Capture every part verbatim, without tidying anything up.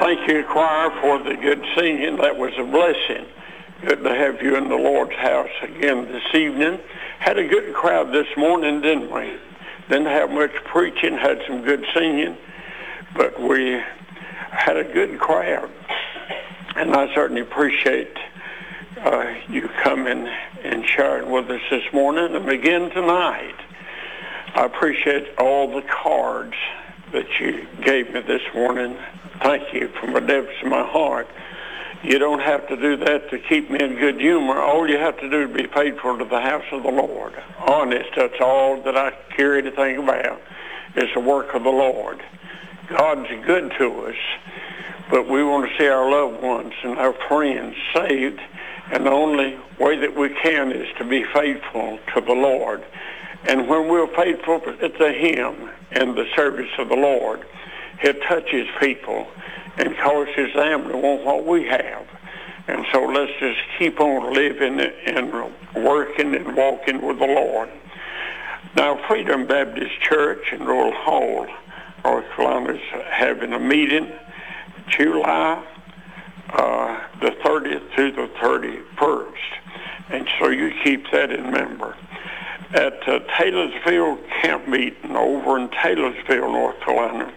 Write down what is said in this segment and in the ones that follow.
Thank you, choir, for the good singing. That was a blessing. Good to have you in the Lord's house again this evening. Had a good crowd this morning, didn't we? Didn't have much preaching, had some good singing, but we had a good crowd. And I certainly appreciate uh, you coming and sharing with us this morning and again tonight. I appreciate all the cards that you gave me this morning. Thank you from the depths of my heart. You don't have to do that to keep me in good humor. All you have to do is be faithful to the house of the Lord. Honest, that's all that I care to think about is the work of the Lord. God's good to us, but we want to see our loved ones and our friends saved, and the only way that we can is to be faithful to the Lord. And when we're faithful to Him and the service of the Lord, it touches people and causes them to want what we have. And so let's just keep on living and working and walking with the Lord. Now, Freedom Baptist Church in Royal Hall, North Carolina, is having a meeting July uh, the thirtieth through the thirty-first. And so you keep that in memory. At uh, Taylorsville Camp Meeting over in Taylorsville, North Carolina,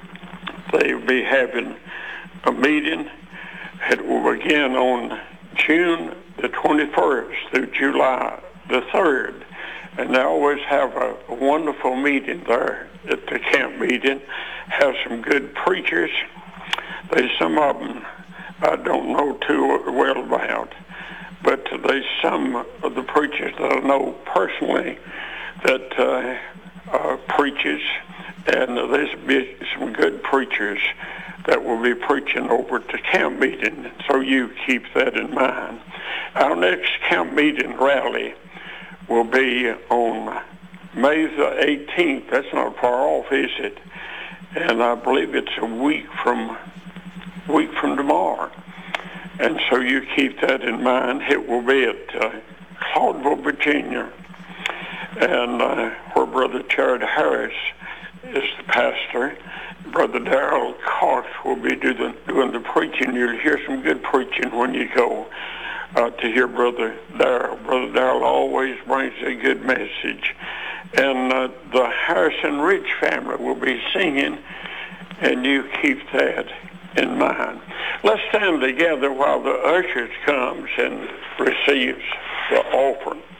they will be having a meeting. It will begin on June the twenty-first through July the third. And they always have a, a wonderful meeting there at the camp meeting. Have some good preachers. There's some of them I don't know too well about, but there's some of the preachers that I know personally that uh, uh, preaches, and there's be some good preachers that will be preaching over at the camp meeting, so you keep that in mind. Our next camp meeting rally will be on May the eighteenth. That's not far off, is it? And I believe it's a week from week from tomorrow. And so you keep that in mind. It will be at uh, Claudeville, Virginia, and uh, where Brother Jared Harris is the pastor. Brother Darrell Cox will be do the, doing the preaching. You'll hear some good preaching when you go uh, to hear Brother Darrell. Brother Darrell always brings a good message. And uh, the Harrison Rich family will be singing, and you keep that in mind. Let's stand together while the ushers comes and receives the offering.